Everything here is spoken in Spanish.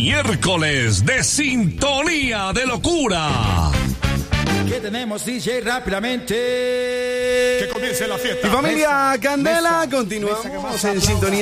miércoles de Sintonía de Locura. ¿Qué tenemos, DJ? Rápidamente. Que comience la fiesta. Mi familia Candela, continuamos en sintonía.